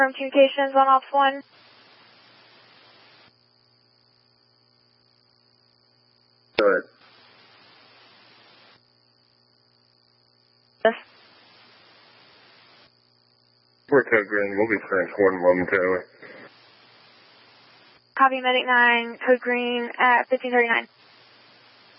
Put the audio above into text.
From communications on Ops 1. Go ahead. Yes. We're Code Green. We'll be transporting momentarily. Copy Medic 9, Code Green at 1539.